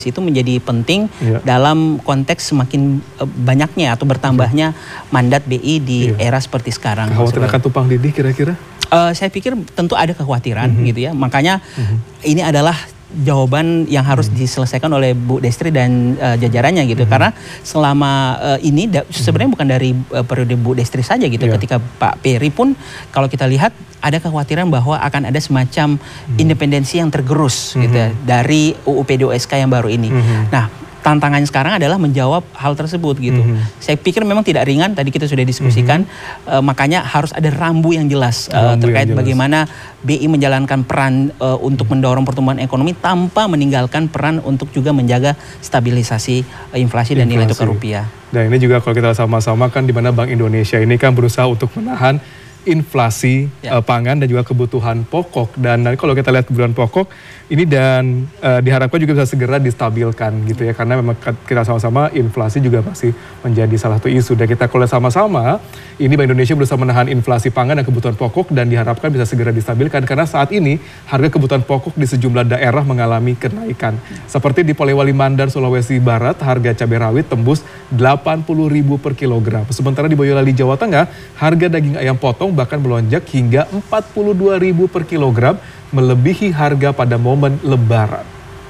itu menjadi penting dalam konteks semakin banyaknya atau bertambahnya mandat BI di era seperti sekarang. Kekhawatiran akan tumpang tindih kira-kira? Saya pikir tentu ada kekhawatiran gitu ya. Makanya ini adalah jawaban yang harus diselesaikan oleh Bu Destri dan jajarannya gitu. Karena selama ini sebenarnya bukan dari periode Bu Destri saja gitu. Ketika Pak Peri pun kalau kita lihat ada kekhawatiran bahwa akan ada semacam independensi yang tergerus gitu ya, dari UU PDOSK yang baru ini. Nah, tantangannya sekarang adalah menjawab hal tersebut gitu. Saya pikir memang tidak ringan, tadi kita sudah diskusikan, makanya harus ada rambu yang jelas terkait bagaimana BI menjalankan peran untuk mendorong pertumbuhan ekonomi tanpa meninggalkan peran untuk juga menjaga stabilisasi inflasi dan nilai tukar rupiah. Dan ini juga kalau kita sama-sama kan di mana Bank Indonesia ini kan berusaha untuk menahan inflasi pangan dan juga kebutuhan pokok. Dan nanti kalau kita lihat kebutuhan pokok ini dan diharapkan juga bisa segera distabilkan gitu ya, karena memang kita sama-sama inflasi juga masih menjadi salah satu isu. Dan kita kalau sama-sama ini Bank Indonesia berusaha menahan inflasi pangan dan kebutuhan pokok dan diharapkan bisa segera distabilkan, karena saat ini harga kebutuhan pokok di sejumlah daerah mengalami kenaikan. Seperti di Polewali Mandar, Sulawesi Barat, harga cabai rawit tembus 80.000 per kilogram. Sementara di Boyolali, Jawa Tengah, harga daging ayam potong bahkan melonjak hingga 42.000 per kilogram, melebihi harga pada momen Lebaran.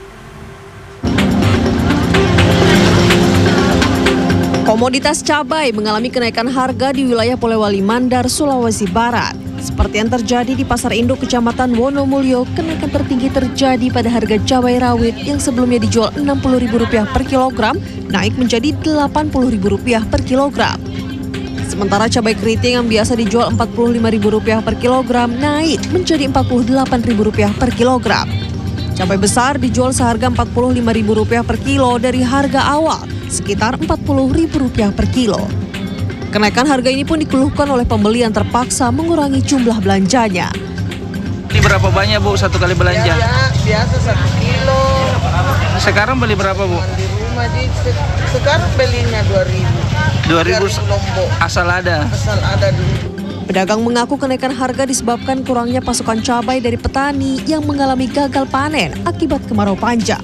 Komoditas cabai mengalami kenaikan harga di wilayah Polewali Mandar, Sulawesi Barat. Seperti yang terjadi di Pasar Induk, Kecamatan Wonomulyo, kenaikan tertinggi terjadi pada harga cabai rawit yang sebelumnya dijual Rp60.000 per kilogram, naik menjadi Rp80.000 per kilogram. Sementara cabai keriting yang biasa dijual Rp45.000 per kilogram naik menjadi Rp48.000 per kilogram. Cabai besar dijual seharga Rp45.000 per kilo dari harga awal sekitar Rp40.000 per kilo. Kenaikan harga ini pun dikeluhkan oleh pembeli yang terpaksa mengurangi jumlah belanjanya. Ini berapa banyak Bu satu kali belanja? Biasa 1 kilo. Sekarang beli berapa Bu? Di rumah sekarang belinya 2.000. 2.000 asal ada. Asal ada dulu. Pedagang mengaku kenaikan harga disebabkan kurangnya pasokan cabai dari petani yang mengalami gagal panen akibat kemarau panjang.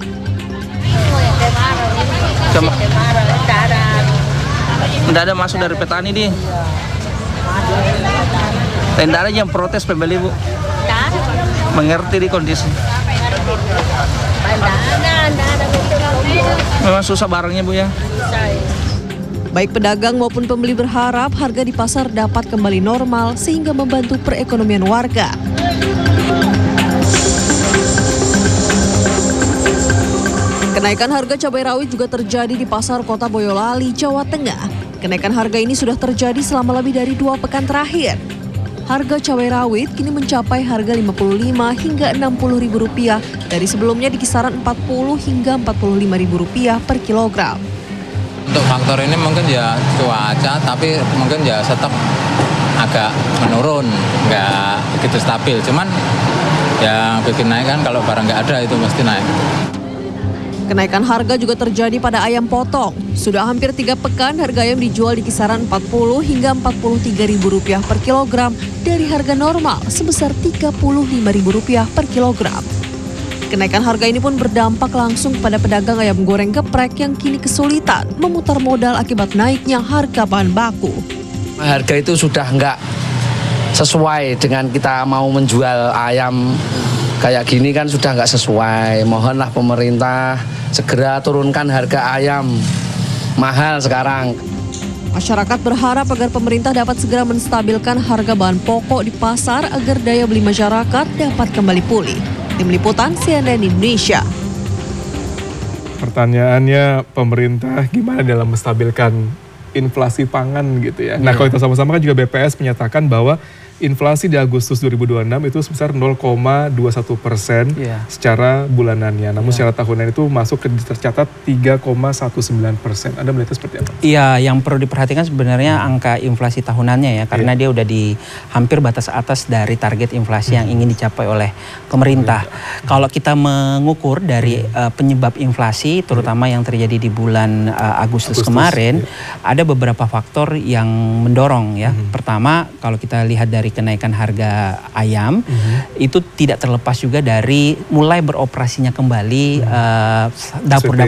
Tidak ada masuk dari petani di. Tidak ada yang protes pembeli Bu. Mengerti di kondisi. Memang susah barangnya Bu ya. Baik pedagang maupun pembeli berharap harga di pasar dapat kembali normal sehingga membantu perekonomian warga. Kenaikan harga cabai rawit juga terjadi di pasar kota Boyolali, Jawa Tengah. Kenaikan harga ini sudah terjadi selama lebih dari 2 pekan terakhir. Harga cabai rawit kini mencapai harga Rp55 hingga Rp60.000 dari sebelumnya di kisaran Rp40 hingga Rp45.000 per kilogram. Untuk faktor ini mungkin ya cuaca, tapi mungkin ya tetap agak menurun, nggak begitu stabil. Cuman yang bikin naik kan kalau barang nggak ada itu mesti naik. Kenaikan harga juga terjadi pada ayam potong. Sudah hampir 3 pekan harga ayam dijual di kisaran Rp40 hingga Rp43.000 per kilogram dari harga normal sebesar Rp35.000 per kilogram. Kenaikan harga ini pun berdampak langsung pada pedagang ayam goreng geprek yang kini kesulitan memutar modal akibat naiknya harga bahan baku. Harga itu sudah nggak sesuai dengan kita mau menjual ayam kayak gini kan sudah nggak sesuai. Mohonlah pemerintah segera turunkan harga ayam, mahal sekarang. Masyarakat berharap agar pemerintah dapat segera menstabilkan harga bahan pokok di pasar agar daya beli masyarakat dapat kembali pulih. Tim Liputan CNN Indonesia. Pertanyaannya, pemerintah gimana dalam menstabilkan inflasi pangan gitu ya. Nah kalau kita sama-sama kan juga BPS menyatakan bahwa inflasi di Agustus 2026 itu sebesar 0,21% secara bulanannya. Namun secara tahunan itu masuk ke tercatat 3,19%. Anda melihatnya seperti apa? Iya, yang perlu diperhatikan sebenarnya angka inflasi tahunannya ya, karena dia udah di hampir batas atas dari target inflasi yang ingin dicapai oleh pemerintah. Kalau kita mengukur dari penyebab inflasi, terutama yang terjadi di bulan Agustus kemarin, ada beberapa faktor yang mendorong ya. Pertama, kalau kita lihat dari dari kenaikan harga ayam itu tidak terlepas juga dari mulai beroperasinya kembali dapur-dapur